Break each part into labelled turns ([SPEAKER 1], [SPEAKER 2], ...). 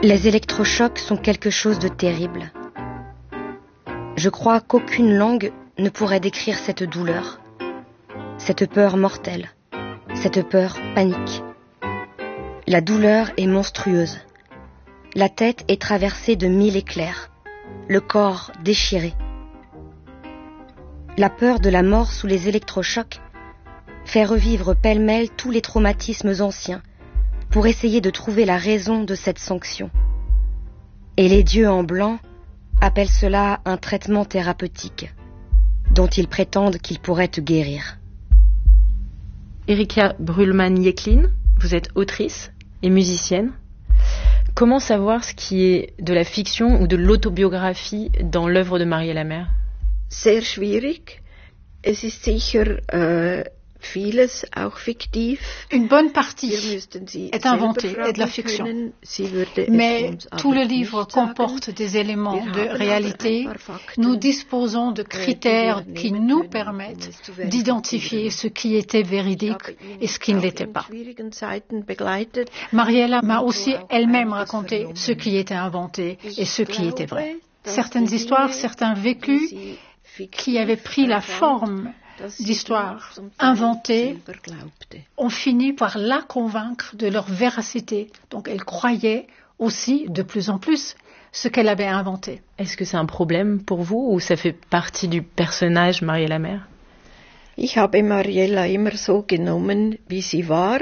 [SPEAKER 1] Les électrochocs sont quelque chose de terrible. Je crois qu'aucune langue ne pourrait décrire cette douleur, cette peur mortelle, cette peur panique. La douleur est monstrueuse. La tête est traversée de 1000 éclairs, le corps déchiré. La peur de la mort sous les électrochocs fait revivre pêle-mêle tous les traumatismes anciens pour essayer de trouver la raison de cette sanction. Et les dieux en blanc appellent cela un traitement thérapeutique, dont ils prétendent qu'il pourrait te guérir.
[SPEAKER 2] Erika Brühlmann-Jeklin, vous êtes autrice et musicienne. Comment savoir ce qui est de la fiction ou de l'autobiographie dans l'œuvre de Mariella Mehr?
[SPEAKER 3] Sehr schwierig. Es ist sicher vieles auch fiktiv.
[SPEAKER 4] Une bonne partie est inventée et de la fiction. Mais tout le livre comporte des éléments de réalité. Nous disposons de critères qui nous permettent d'identifier ce qui était véridique et ce qui ne l'était pas. Mariella m'a aussi elle-même raconté ce qui était inventé et ce qui était vrai. Certaines histoires, certains vécus qui avaient pris la forme d'histoires inventées ont fini par la convaincre de leur véracité. Donc elle croyait aussi de plus en plus ce qu'elle avait inventé.
[SPEAKER 2] Est-ce que c'est un problème pour vous ou ça fait partie du personnage Mariella Mehr?
[SPEAKER 3] Ich habe Mariella immer so genommen, wie sie war.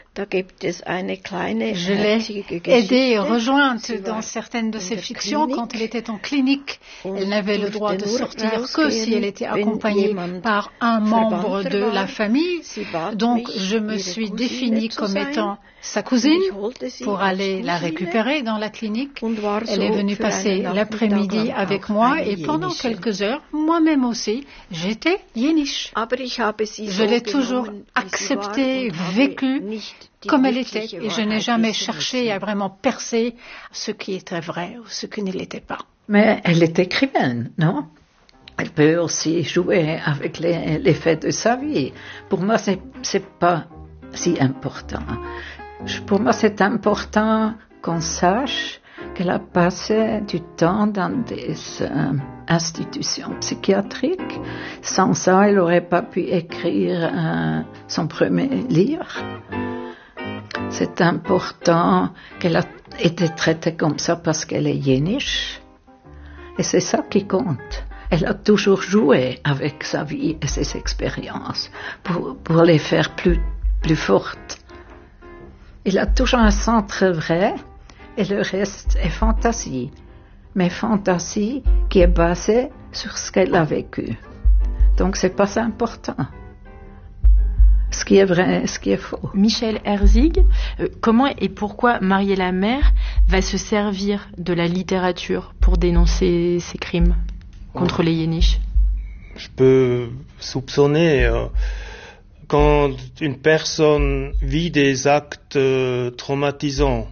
[SPEAKER 4] Je l'ai aidée et rejointe dans certaines de ses fictions quand elle était en clinique. Elle n'avait le droit de sortir que si elle était accompagnée par un membre de la famille. Donc je me suis définie comme étant sa cousine pour aller la récupérer dans la clinique. Elle est venue passer l'après-midi avec moi et pendant quelques heures, moi-même aussi, j'étais yéniche. Je l'ai toujours acceptée, vécue comme elle était et je n'ai jamais cherché à vraiment percer ce qui était vrai ou ce qui ne l'était pas.
[SPEAKER 5] Mais elle est écrivaine, non? Elle peut aussi jouer avec les faits de sa vie. Pour moi, c'est pas si important. Pour moi, c'est important qu'on sache qu'elle a passé du temps dans des institutions psychiatriques. Sans ça, elle n'aurait pas pu écrire son premier livre. C'est important qu'elle a été traitée comme ça parce qu'elle est yéniche. Et c'est ça qui compte. Elle a toujours joué avec sa vie et ses expériences pour les faire plus fortes. Il a toujours un centre vrai et le reste est fantaisie. Mais fantaisie qui est basée sur ce qu'elle a vécu. Donc c'est pas important. Ce qui est vrai, ce qui est faux.
[SPEAKER 2] Michel Herzig, comment et pourquoi Mariella Mehr va se servir de la littérature pour dénoncer ces crimes contre les yéniches?
[SPEAKER 6] Je peux soupçonner quand une personne vit des actes traumatisants,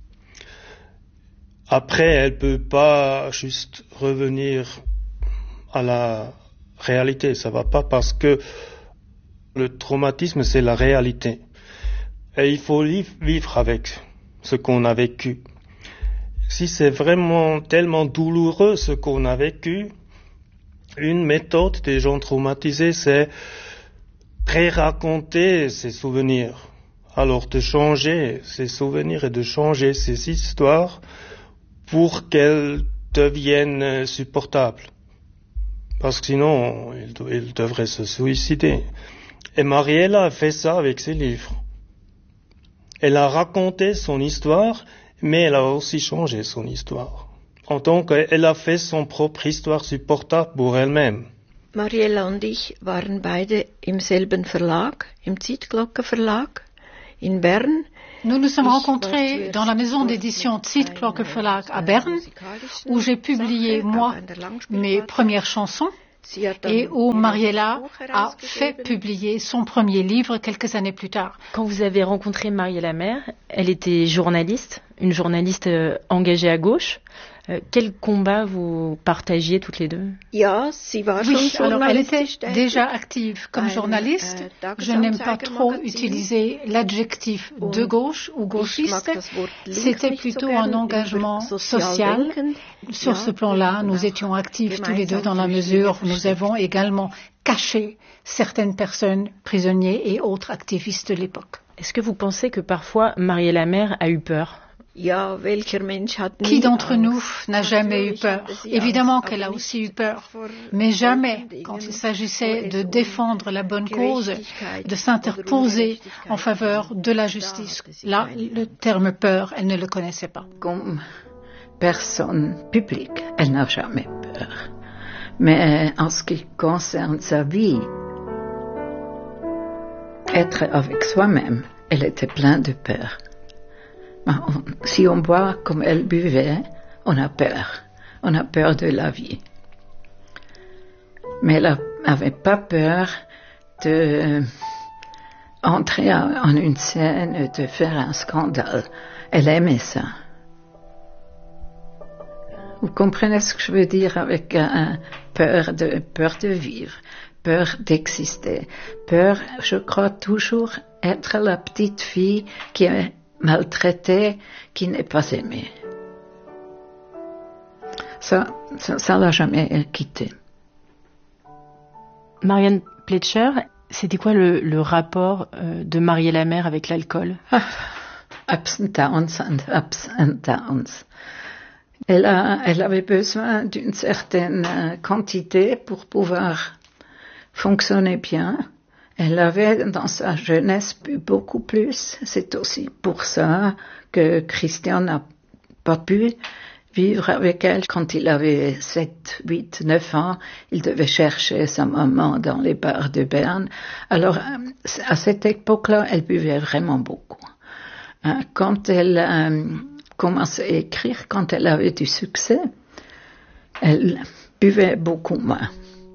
[SPEAKER 6] après elle peut pas juste revenir à la réalité. Ça va pas parce que le traumatisme, c'est la réalité. Et il faut vivre avec ce qu'on a vécu. Si c'est vraiment tellement douloureux ce qu'on a vécu, une méthode des gens traumatisés, c'est pré-raconter ses souvenirs. Alors de changer ces souvenirs et de changer ces histoires pour qu'elles deviennent supportables. Parce que sinon, ils devraient se suicider. Et Mariella a fait ça avec ses livres. Elle a raconté son histoire, mais elle a aussi changé son histoire. En tant qu'elle a fait son propre histoire supportable pour elle-même.
[SPEAKER 3] Mariella und ich waren beide im selben Verlag, im Zeitglocke Verlag in Bern.
[SPEAKER 4] Nous nous sommes rencontrés dans la maison d'édition Zeitglocke Verlag à Berne, où j'ai publié, moi, mes premières chansons. Et où Mariella a fait publier son premier livre quelques années plus tard.
[SPEAKER 2] Quand vous avez rencontré Mariella Mehr, elle était journaliste une journaliste engagée à gauche. Quel combat vous partagiez toutes les deux?
[SPEAKER 3] Oui,
[SPEAKER 4] alors elle était déjà active comme journaliste. Je n'aime pas trop utiliser l'adjectif de gauche ou gauchiste. C'était plutôt un engagement social. Sur ce plan-là, nous étions actifs tous les deux dans la mesure où nous avons également caché certaines personnes, prisonniers et autres activistes de l'époque.
[SPEAKER 2] Est-ce que vous pensez que parfois Marielle Hammer a eu peur?
[SPEAKER 4] Qui d'entre nous n'a jamais eu peur? Évidemment qu'elle a aussi eu peur, mais jamais quand il s'agissait de défendre la bonne cause, de s'interposer en faveur de la justice. Là, le terme peur, elle ne le connaissait pas.
[SPEAKER 5] Comme personne publique, elle n'a jamais peur. Mais en ce qui concerne sa vie, être avec soi-même, elle était pleine de peur. Si on boit comme elle buvait, on a peur. On a peur de la vie. Mais elle n'avait pas peur d'entrer en une scène et de faire un scandale. Elle aimait ça. Vous comprenez ce que je veux dire avec peur de vivre, peur d'exister, peur, je crois toujours être la petite fille qui est maltraitée, qui n'est pas aimée. Ça l'a jamais quitté.
[SPEAKER 2] Marianne Pletcher, c'était quoi le rapport de Marielle Hammer avec l'alcool?
[SPEAKER 5] Ups and downs and ups and downs. Elle avait besoin d'une certaine quantité pour pouvoir fonctionner bien. Elle avait dans sa jeunesse bu beaucoup plus. C'est aussi pour ça que Christian n'a pas pu vivre avec elle. Quand il avait 7, 8, 9 ans, il devait chercher sa maman dans les bars de Berne. Alors, à cette époque-là, elle buvait vraiment beaucoup. Quand elle commençait à écrire, quand elle avait du succès, elle buvait beaucoup moins.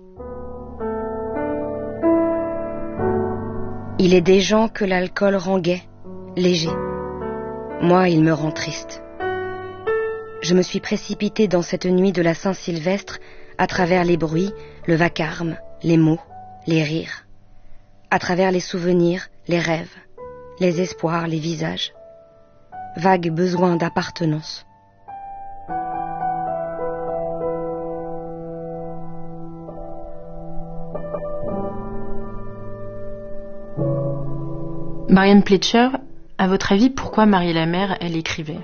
[SPEAKER 1] Il est des gens que l'alcool rend gai, léger. Moi, il me rend triste. Je me suis précipitée dans cette nuit de la Saint-Sylvestre à travers les bruits, le vacarme, les mots, les rires. À travers les souvenirs, les rêves, les espoirs, les visages. Vague besoin d'appartenance.
[SPEAKER 2] Marianne Pletcher, à votre avis, pourquoi Marielle Hammer, elle écrivait?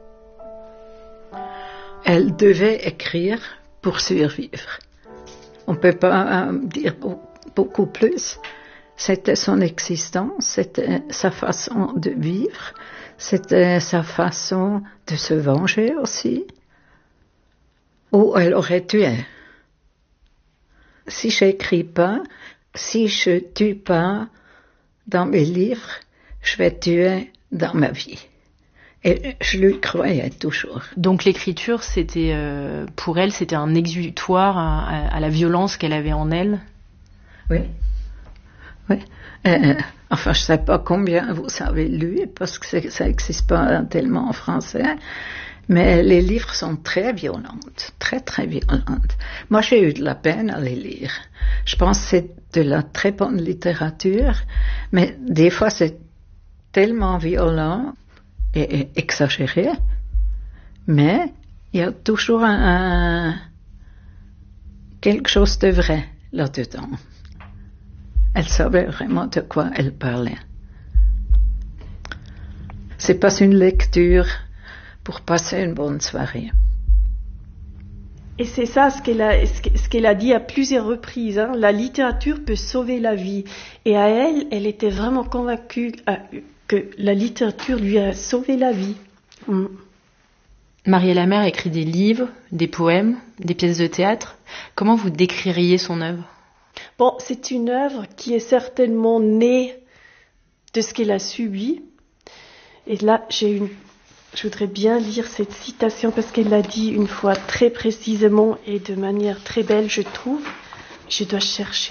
[SPEAKER 5] Elle devait écrire pour survivre. On ne peut pas dire beaucoup plus. C'était son existence, c'était sa façon de vivre, c'était sa façon de se venger aussi. Ou elle aurait tué. Si j'écris pas, si je tue pas dans mes livres, je vais tuer dans ma vie. Et je lui croyais toujours.
[SPEAKER 2] Donc l'écriture, c'était pour elle, c'était un exutoire à la violence qu'elle avait en elle.
[SPEAKER 5] Oui. Oui. Enfin, je ne sais pas combien vous avez lu, parce que ça n'existe pas tellement en français, mais les livres sont très violentes, très très violentes. Moi, j'ai eu de la peine à les lire. Je pense que c'est de la très bonne littérature, mais des fois c'est tellement violent et exagéré, mais il y a toujours quelque chose de vrai là-dedans. Elle savait vraiment de quoi elle parlait. C'est pas une lecture pour passer une bonne soirée.
[SPEAKER 7] Et c'est ça ce qu'elle a dit à plusieurs reprises. Hein. La littérature peut sauver la vie. Et à elle était vraiment convaincue que la littérature lui a sauvé la vie.
[SPEAKER 2] Marielle Hammer écrit des livres, des poèmes, des pièces de théâtre. Comment vous décririez son œuvre?
[SPEAKER 7] Bon, c'est une œuvre qui est certainement née de ce qu'elle a subi. Et là, je voudrais bien lire cette citation parce qu'elle l'a dit une fois très précisément et de manière très belle, je trouve. Je dois chercher.